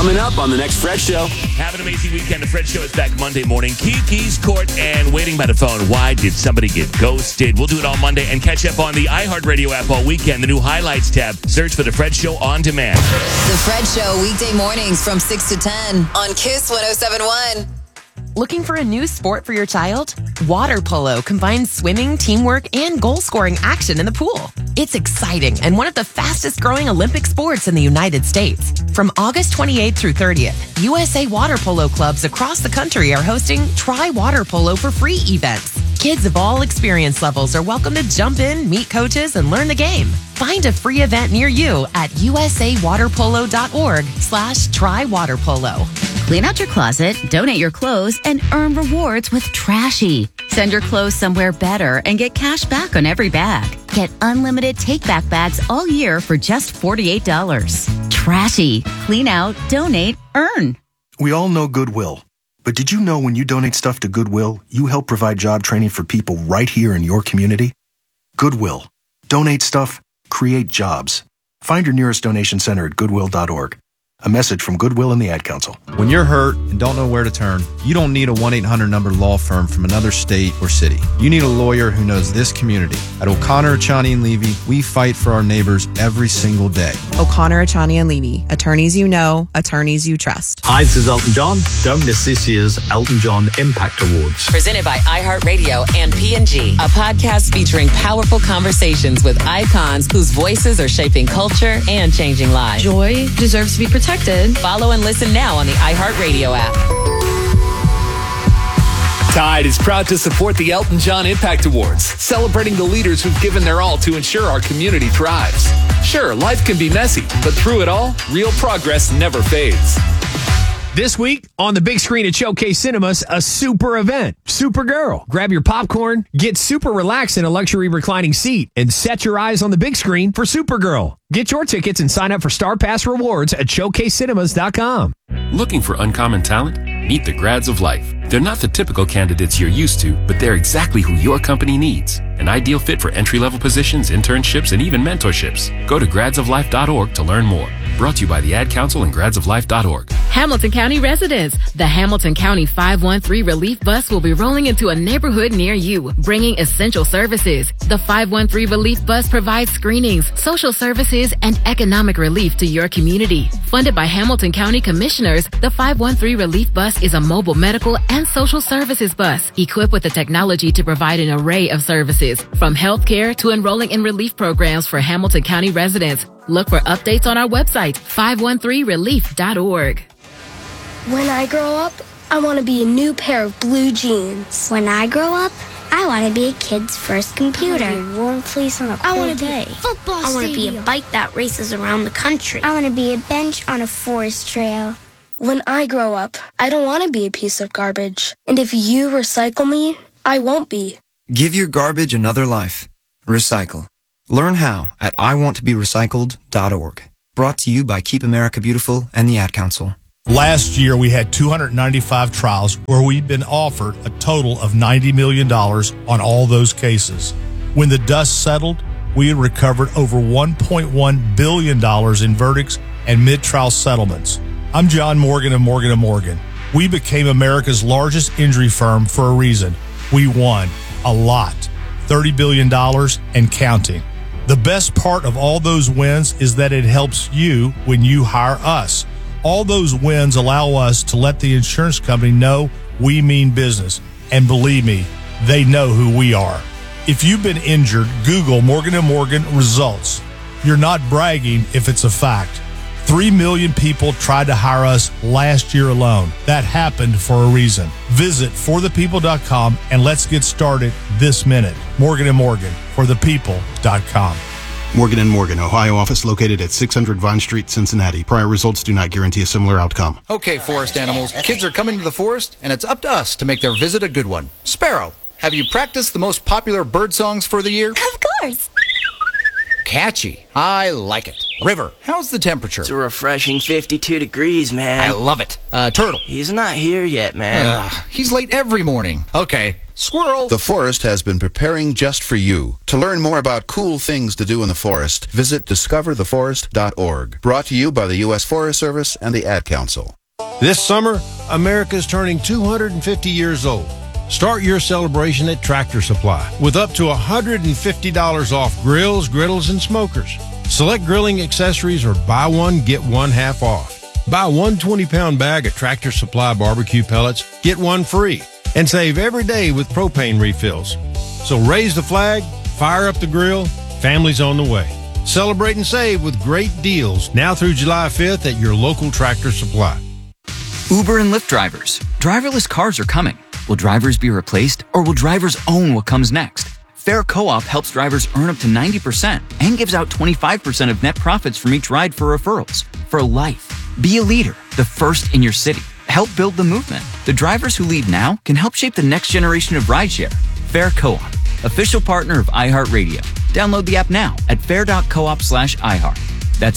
Coming up on the next Fred Show. Have an amazing weekend. The Fred Show is back Monday morning. Kiki's Court and waiting by the phone. Why did somebody get ghosted? We'll do it all Monday and catch up on the iHeartRadio app all weekend. The new Highlights tab. Search for The Fred Show on demand. The Fred Show, weekday mornings from 6 to 10 on KISS 107.1. Looking for a new sport for your child? Water polo combines swimming, teamwork, and goal-scoring action in the pool. It's exciting and one of the fastest-growing Olympic sports in the United States. From August 28th through 30th, USA Water Polo clubs across the country are hosting Try Water Polo for free events. Kids of all experience levels are welcome to jump in, meet coaches, and learn the game. Find a free event near you at usawaterpolo.org/trywaterpolo. Clean out your closet, donate your clothes, and earn rewards with Trashy. Send your clothes somewhere better and get cash back on every bag. Get unlimited take-back bags all year for just $48. Trashy. Clean out, donate, earn. We all know Goodwill. But did you know when you donate stuff to Goodwill, you help provide job training for people right here in your community? Goodwill. Donate stuff, create jobs. Find your nearest donation center at goodwill.org. A message from Goodwill and the Ad Council. When you're hurt and don't know where to turn, you don't need a 1-800 number law firm from another state or city. You need a lawyer who knows this community. At O'Connor, Achani & Levy, we fight for our neighbors every single day. O'Connor, Achani & Levy. Attorneys you know, attorneys you trust. Hi, this is Elton John. Don't miss this year's Elton John Impact Awards. Presented by iHeartRadio and P&G, a podcast featuring powerful conversations with icons whose voices are shaping culture and changing lives. Joy deserves to be protected. Follow and listen now on the iHeartRadio app. Tide is proud to support the Elton John Impact Awards, celebrating the leaders who've given their all to ensure our community thrives. Sure, life can be messy, but through it all, real progress never fades. This week on the big screen at Showcase Cinemas, a super event, Supergirl. Grab your popcorn, get super relaxed in a luxury reclining seat, and set your eyes on the big screen for Supergirl. Get your tickets and sign up for Star Pass rewards at showcasecinemas.com. Looking for uncommon talent? Meet the Grads of Life. They're not the typical candidates you're used to, but they're exactly who your company needs. An ideal fit for entry-level positions, internships, and even mentorships. Go to gradsoflife.org to learn more. Brought to you by the Ad Council and gradsoflife.org. Hamilton County residents, the Hamilton County 513 Relief Bus will be rolling into a neighborhood near you, bringing essential services. The 513 Relief Bus provides screenings, social services, and economic relief to your community. Funded by Hamilton County Commissioners, the 513 Relief Bus is a mobile medical and social services bus equipped with the technology to provide an array of services, from healthcare to enrolling in relief programs for Hamilton County residents. Look for updates on our website, 513relief.org. When I grow up, I want to be a new pair of blue jeans. When I grow up, I want to be a kid's first computer. I want to be a warm fleece on a cold day. Football I want to be stadium. a bike that races around the country. I want to be a bench on a forest trail. When I grow up, I don't want to be a piece of garbage. And if you recycle me, I won't be. Give your garbage another life. Recycle. Learn how at iwanttoberecycled.org. Brought to you by Keep America Beautiful and the Ad Council. Last year, we had 295 trials where we'd been offered a total of $90 million on all those cases. When the dust settled, we had recovered over $1.1 billion in verdicts and mid-trial settlements. I'm John Morgan of Morgan & Morgan. We became America's largest injury firm for a reason. We won a lot, $30 billion and counting. The best part of all those wins is that it helps you when you hire us. All those wins allow us to let the insurance company know we mean business. And believe me, they know who we are. If you've been injured, Google Morgan & Morgan results. You're not bragging if it's a fact. 3 million people tried to hire us last year alone. That happened for a reason. Visit forthepeople.com and let's get started this minute. Morgan & Morgan, forthepeople.com. Morgan & Morgan, Ohio office located at 600 Vine Street, Cincinnati. Prior results do not guarantee a similar outcome. Okay, forest animals, kids are coming to the forest, and it's up to us to make their visit a good one. Sparrow, have you practiced the most popular bird songs for the year? Of course. Catchy. I like it. River, how's the temperature? It's a refreshing 52 degrees, man. I love it. Turtle. He's not here yet, man. He's late every morning. Okay, Squirrel! The forest has been preparing just for you. To learn more about cool things to do in the forest, visit discovertheforest.org. Brought to you by the U.S. Forest Service and the Ad Council. This summer, America's turning 250 years old. Start your celebration at Tractor Supply with up to $150 off grills, griddles, and smokers. Select grilling accessories or buy one, get one half off. Buy one 20-pound bag of Tractor Supply barbecue pellets, get one free. And save every day with propane refills. So raise the flag, fire up the grill, family's on the way. Celebrate and save with great deals now through July 5th at your local Tractor Supply. Uber and Lyft drivers. Driverless cars are coming. Will drivers be replaced, or will drivers own what comes next? Fair Co-op helps drivers earn up to 90% and gives out 25% of net profits from each ride for referrals. For life. Be a leader, the first in your city. Help build the movement. The drivers who lead now can help shape the next generation of rideshare. Fair Co-op, official partner of iHeartRadio. Download the app now at fair.coop/iHeart. That's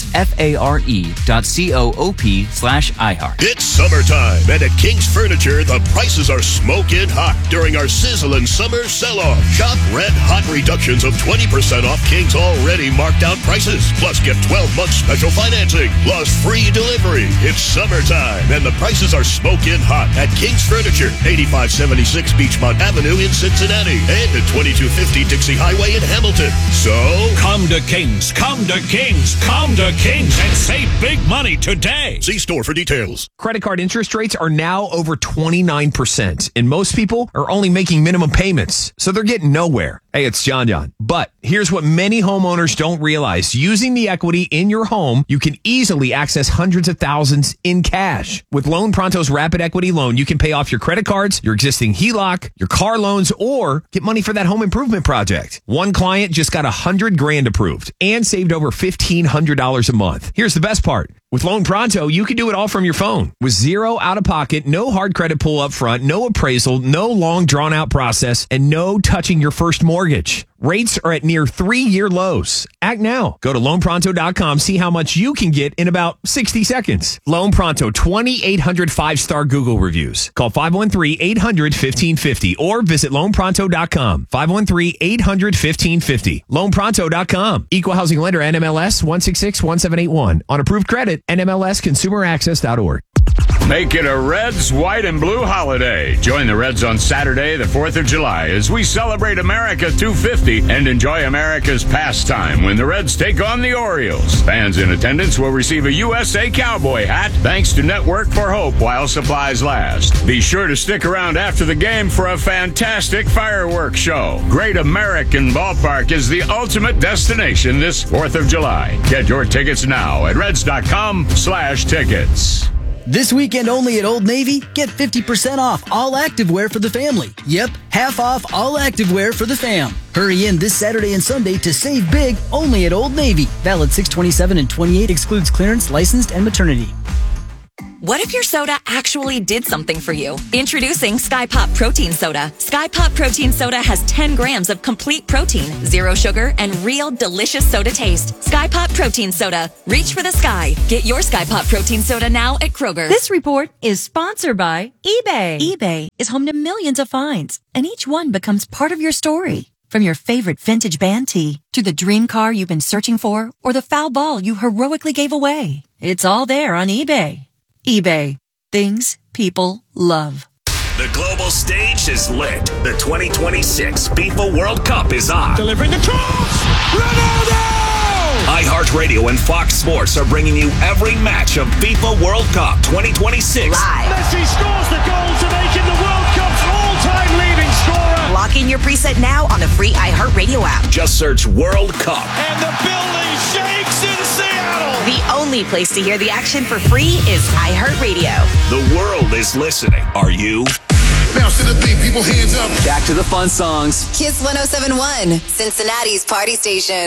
FARE.coop/iHeart. It's summertime, and at King's Furniture, the prices are smoking hot during our sizzling summer sell-off. Shop red-hot reductions of 20% off King's already marked-out prices. Plus, get 12-month special financing, plus free delivery. It's summertime, and the prices are smoking hot at King's Furniture, 8576 Beachmont Avenue in Cincinnati, and at 2250 Dixie Highway in Hamilton. So, come to King's, come to King's, come to King's and save big money today. See store for details. Credit card interest rates are now over 29%, and most people are only making minimum payments, so they're getting nowhere. Hey, it's John. But here's what many homeowners don't realize. Using the equity in your home, you can easily access hundreds of thousands in cash. With Loan Pronto's Rapid Equity Loan, you can pay off your credit cards, your existing HELOC, your car loans, or get money for that home improvement project. One client just got $100,000 approved and saved over $1,500 a month. Here's the best part. With Loan Pronto, you can do it all from your phone with zero out-of-pocket, no hard credit pull up front, no appraisal, no long drawn-out process, and no touching your first mortgage. Rates are at near 3-year lows. Act now. Go to loanpronto.com. See how much you can get in about 60 seconds. Loan Pronto, 2,800 5-star Google reviews. Call 513-800-1550 or visit loanpronto.com. 513-800-1550. Loanpronto.com. Equal housing lender, NMLS 1661781. On approved credit, NMLSconsumeraccess.org. Make it a Reds, white, and blue holiday. Join the Reds on Saturday, the 4th of July, as we celebrate America 250 and enjoy America's pastime when the Reds take on the Orioles. Fans in attendance will receive a USA Cowboy hat thanks to Network for Hope while supplies last. Be sure to stick around after the game for a fantastic fireworks show. Great American Ballpark is the ultimate destination this 4th of July. Get your tickets now at reds.com/tickets. This weekend only at Old Navy, get 50% off all activewear for the family. Yep, half off all activewear for the fam. Hurry in this Saturday and Sunday to save big only at Old Navy. Valid 6/27 and 28, excludes clearance, licensed, and maternity. What if your soda actually did something for you? Introducing Sky Pop Protein Soda. Sky Pop Protein Soda has 10 grams of complete protein, 0 sugar, and real delicious soda taste. Sky Pop Protein Soda. Reach for the sky. Get your Sky Pop Protein Soda now at Kroger. This report is sponsored by eBay. eBay is home to millions of finds, and each one becomes part of your story. From your favorite vintage band tee to the dream car you've been searching for or the foul ball you heroically gave away. It's all there on eBay. eBay. Things people love. The global stage is lit. The 2026 FIFA World Cup is on. Delivering the cross! Ronaldo! iHeartRadio and Fox Sports are bringing you every match of FIFA World Cup 2026. Live. Messi scores the goal to make him the World Cup's all-time leading scorer. Lock in your preset now on the free iHeartRadio app. Just search World Cup. And the building shakes in Seattle. The only place to hear the action for free is iHeartRadio. The world is listening. Are you? Bounce to the beat, people hands up. Back to the fun songs. Kiss 107.1, Cincinnati's party station.